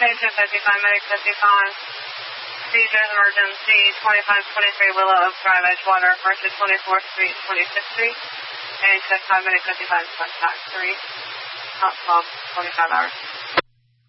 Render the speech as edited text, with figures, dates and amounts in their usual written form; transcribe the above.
Patient 55, medic 55. Seizures, emergency, 2523 Willow Oak Drive, Edgewater, first to 24th Street, 26th Street. And 5 medic 55, contact 3. Not 12, 25 hours.